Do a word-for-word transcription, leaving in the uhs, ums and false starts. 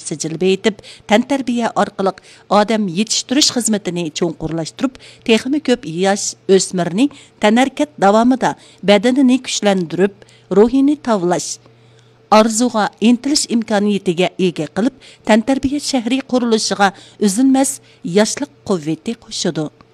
sijilib etib, tantarbiya orqali odam yetiştirish xizmatini cho'nqurlashtirib, texmi ko'p yosh o'smirning tanarkat davomida badanini kuchlantirib, ruhini tavlash, arzuga intilish imkoniyatiga ega qilib, tantarbiya shahriy qurilishiga uzilmas yoshlik quvvati qo'shadi.